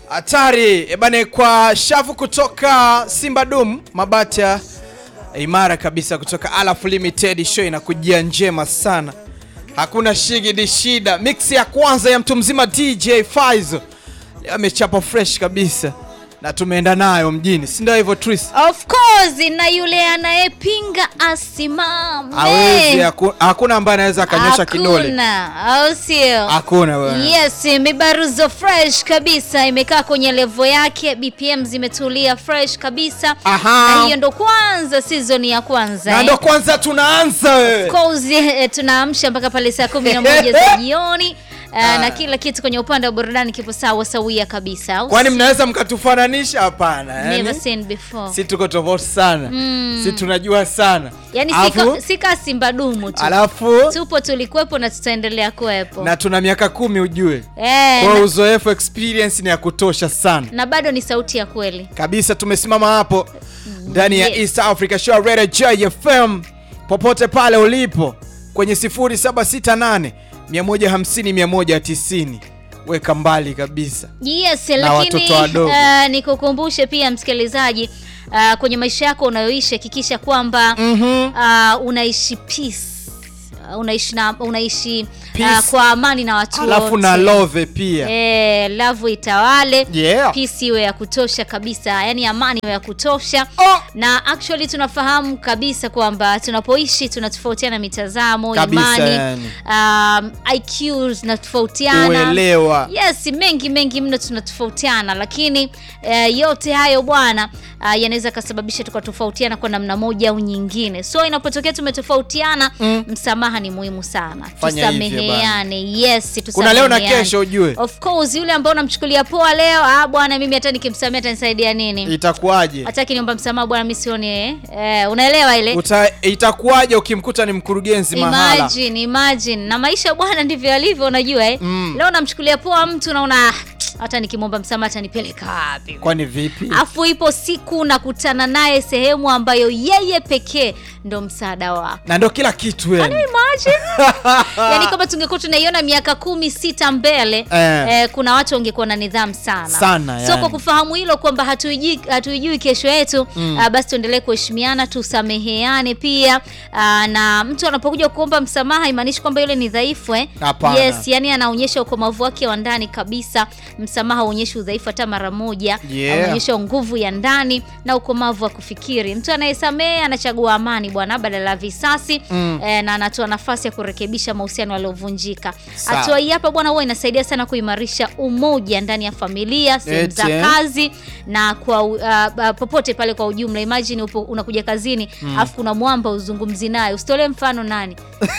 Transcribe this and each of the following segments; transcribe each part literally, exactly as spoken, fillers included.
Hatari ebane kwa shavu kutoka Simba Dum Mabata imara kabisa kutoka Alaf Limited show inakujia njema sana. Hakuna shigidi shida. Mix ya kwanza ya mtu mzima D J Faizo. Amechapa fresh kabisa. Na tumeenda nayo mjini. Si ndio hivyo Tris? Of course, na yule anayepinga asimame. Hawezi, hakuna ambaye anaweza akanyosha kidole. Hakuna, au sio? Hakuna bwana. Yes, mibaruzo fresh kabisa imekaa kwenye level yake, B P M zimetulia fresh kabisa. Aha. Na hiyo ndo kwanza season ya kwanza. Na eh? ndo kwanza tunaanza wewe. Of course, eh, tunaamsha mpaka pale saa kumi na moja za jioni. Uh, na kila kitu kwenye upande wa burudani kipo sawa sawia kabisa. Kwani mnaweza mkatufananisha? Hapana. Never Yani seen before. si tuko tofauti sana. Mm. Si tunajua sana. Yani Alafu, sika Simba Dumu tu. Alafu tupo tulikuepo na tutaendelea kuepo. Na tuna miaka kumi ujue. Eh. Kwa uzoefu experience ni ya kutosha sana. Na bado ni sauti ya kweli. Kabisa tumesimama hapo ndani yes. ya East Africa Show Radio J F M popote pale ulipo kwenye sifuri saba sita nane mia moja hamsini mia moja tisini. Weka mbali kabisa. Yes, na lakini uh, nikukumbushe pia msikilizaji, uh, kwenye maisha yako unayoishi hakikisha kwamba mm-hmm. uh, unaishi peace. Uh, unaishi na unaishi uh, kwa amani na watu wote. Alafu na love pia. Eh, love itawale. Yeah. Peace iwe ya kutosha kabisa. Yaani amani iwe ya kutosha. Oh. Na actually tunafahamu kabisa kwamba tunapoishi tunatofautiana mitazamo, kabisa, imani, yani. um, I Qs tunatofautiana. Uelewa. Yes, mengi mengi mno tunatofautiana, lakini uh, yote hayo bwana uh, yanaweza kusababisha tukatofautiana kwa namna moja au nyingine. So inapotokea tumetofautiana, mm. msamaha ni muhimu sana. Tusameheane. Yes, tusameheane. Kuna leo na kesho ujue. Of course, yule ambao unamchukulia poa leo, ah bwana mimi hata nikimsamea atanisaidia nini? Itakuwaje? Hataki niomba msamaha bwana mimi sioni eh, unaelewa ile? Uta, itakuwaje ukimkuta ni mkurugenzi mahala? Imagine, imagine. Na maisha bwana ndivyo yalivyo unajua eh. Mm. Leo namchukulia poa mtu naona hata nikimwomba msamaha atanipeleka wapi? Kwani vipi? Afu ipo siku nakutana naye sehemu ambayo yeye pekee ndo msaada wako. Na ndo kila kitu wewe. Can you imagine? Yaani kama tungekuwa tunaiona miaka kumi sita mbele, eh. Eh, kuna watu wangekuwa na nidhamu sana. Sana yani. So kwa kufahamu hilo kwamba hatuijui hatuijui kesho yetu, mm. uh, basi tuendelee kuheshimiana, tusameheane pia. Uh, na mtu anapokuja kuomba msamaha imaanishi kwamba yule ni dhaifu eh. Apana. Yes, yani anaonyesha ukomavu wake wa ndani kabisa. Msamaha huonyeshi udhaifu hata mara moja. Yeah. Anaonyesha nguvu ya ndani na ukomavu wa kufikiri. Mtu anayesamehe anachagua amani bwana badala ya visasi, mm. eh, na anatoa nafasi ya kurekebisha mahusiano yaliyovunjika. Hatua hii hapa bwana huwa inasaidia sana kuimarisha umoja ndani ya familia, sehemu za kazi na kwa uh, uh, popote pale kwa ujumla. Imagine upo unakuja kazini, mm. afu kuna mwamba uzungumzi naye. Usitolee mfano nani?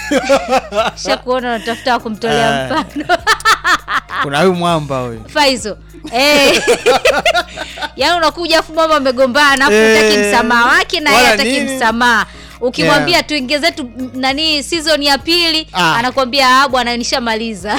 Shakuona unatafuta kumtolea mfano. Kuna huyu mwamba huyu. Faizo. Eh. Yaani unakuja afu mwamba amegombana afu eh, utaki msamaha wake na yeye hataki msamaha. Ukimwambia yeah. tuingize tu nani season ya pili, ah. anakuambia ah bwana nishamaliza.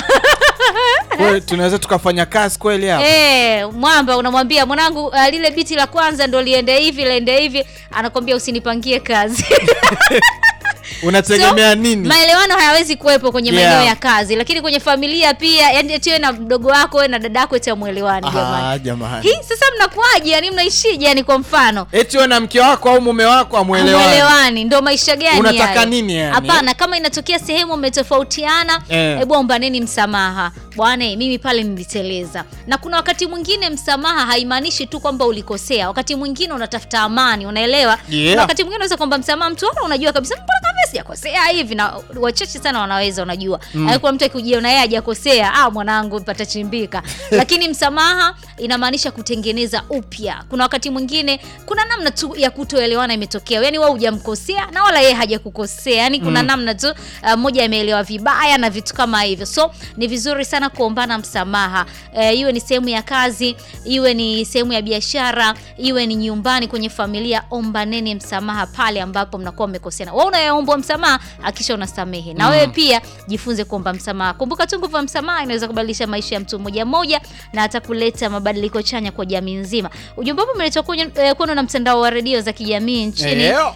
Kwa tunaweza tukafanya kazi kweli hapa. Eh, mwamba unamwambia mwanangu uh, lile biti la kwanza ndo liende hivi, liende hivi, anakuambia usinipangie kazi. Unategemea so, nini? Maelewano hayawezi kuwepo kwenye yeah. maeneo ya kazi, lakini kwenye familia pia, yani eti wewe na mdogo wako wewe na dada yako eti muelewani jamani. Ah, jamani. Hii sasa mnakuaje? Yani mnaishije yani kwa mfano? Eti wewe na mke wako au mume wako amuelewani. Amuelewani ndio maisha gani? Unataka nini yani? Hapana, kama inatokea sehemu umetofautiana, eh. hebu ombaneni msamaha. Bwana mimi pale niliteleza. Na kuna wakati mwingine msamaha haimaanishi tu kwamba ulikosea. Wakati mwingine unatafuta amani, unaelewa? Yeah. Na wakati mwingine unaweza kwamba msamaha mtu ana unajua kabisa mbona kama sijakosea hivi, na wachache sana wanaweza unajua. Mm. Alikuwa mtu akijiona yeye hajakosea, ah mwanangu pata chimbika. Lakini msamaha inamaanisha kutengeneza upya. Kuna wakati mwingine kuna namna tu ya kutoelewana imetokea. Yaani wewe hujamkosea na wala yeye hajakukosea. Yaani kuna mm. namna tu mmoja uh, ameelewa vibaya na vitu kama hivyo. So ni vizuri sana kuombana msamaha. E, iwe ni sehemu ya kazi, iwe ni sehemu ya biashara, iwe ni nyumbani kwenye familia, ombaneni msamaha pale ambapo mnakuwa mmekoseana. Wewe unayeomba kuomba msamaha, hakisha unasamehe. Na wewe pia jifunze kuomba msamaha. Kumbuka tu nguvu ya msamaha inaweza kubadilisha maisha ya mtu mmoja mmoja na hata kuleta mabadiliko chanya kwa jamii nzima. Ujumbe huu umeletwa kwenu na mtandao wa redio za kijamii nchini Eyo.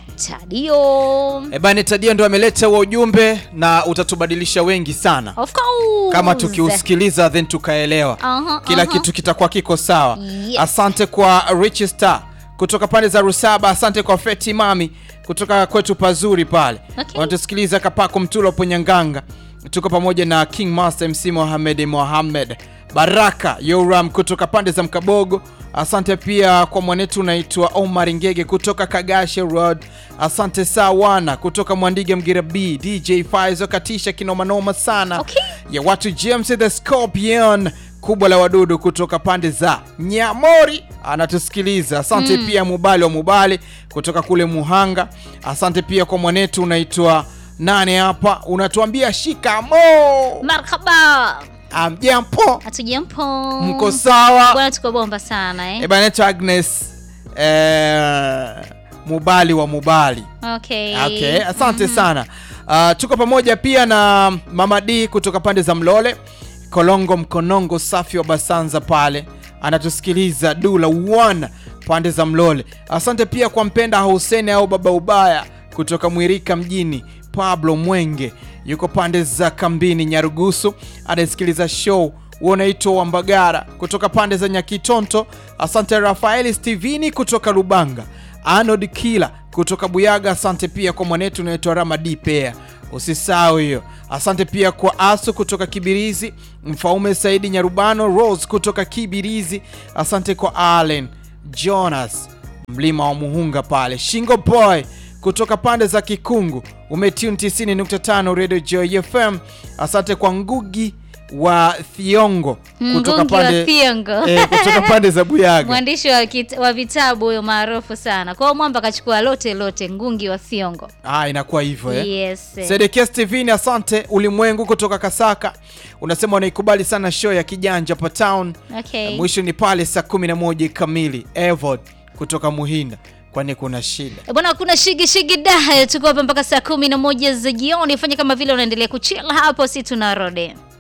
Tadio. E bana, Tadio ndo ameleta huo ujumbe na utatubadilisha wengi sana. Of course. Kama tukiusikiliza then tukaelewa. Uh-huh, Kila uh-huh. kitu kitakuwa kiko sawa. Yes. Asante kwa Rich Star kutoka pande za Rusaba, asante kwa Feti Mami kutoka kwetu pazuri pale. Okay. Wanatusikiliza Kapako Mtulo Ponyanganga. Tuko pamoja na King Master M C Mohamed Mohamed. Baraka Yoram kutoka pande za Mkabogo. Asante pia kwa mwanetu unaitwa Omar Ngege kutoka Kagashe Road. Asante Sawana kutoka Mwandige Mgira B. D J Faizo katisha kinoma noma sana. Okay. Ya watu James the Scorpion kubwa la wadudu kutoka pande za Nyamori anatusikiliza. Asante mm. pia Mubali wa Mubali kutoka kule Muhanga. Asante pia kwa mwanetu unaitwa nane hapa unatuambia shikamo. Marhaba. Amjampo. Atujampo. Mko sawa? Bwana tuko bomba sana eh. Eh bana, naitwa Agnes eh, Mubali wa Mubali. Okay. Okay, asante mm-hmm. sana. Uh, tuko pamoja pia na Mama D kutoka pande za Mlole. Kolongo Mkonongo safi wa Basanza pale anatusikiliza. Dula one pande za Mlole. Asante pia kwa Mpenda Hussein au Baba Ubaya kutoka Mwirika mjini. Pablo Mwenge yuko pande za Kambini Nyarugusu anasikiliza show. Unaitwa Wambagara kutoka pande za Nyakitonto. Asante Rafaeli Steveni kutoka Lubanga. Arnold Kila kutoka Buyaga. Asante pia kwa mwanetu unaitwa Ramadi Pea. Usisahau hiyo. Asante pia kwa Asu kutoka Kibirizi. Mfaume Saidi Nyarubano Rose kutoka Kibirizi. Asante kwa Allen Jonas Mlima wa Muhunga pale. Shingo Boy kutoka pande za Kikungu. Umetune tisini nukta tano Radio Joy F M. Asante kwa Ngugi wa Thiongo kutoka Ngugi pande wa Thiongo. eh, kutoka pande za Buyaga. Mwandishi wa, kit, wa vitabu huyo maarufu sana. Kwa hiyo mwamba kachukua lote lote Ngugi wa Thiongo. Ah, inakuwa hivyo eh. Yes. Sedeke Steveni asante. Ulimwengu kutoka Kasaka unasema unaikubali sana show ya Kijanja pa town. Okay. Mwisho ni pale saa kumi na moja kamili. Evod kutoka Muhinda. Kwani kuna shida? E bwana, kuna shigi shigi da. Tuko hapa mpaka saa kumi na moja za jioni. Fanya kama vile unaendelea kuchill hapo, si tunarudi.